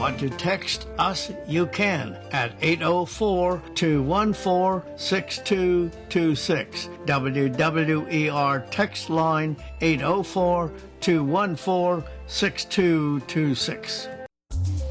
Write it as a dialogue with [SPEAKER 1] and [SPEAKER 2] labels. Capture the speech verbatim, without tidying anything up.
[SPEAKER 1] Want to text us? You can at eight oh four, two one four, six two two six. W W E R text line eight oh four, two one four, six two two six.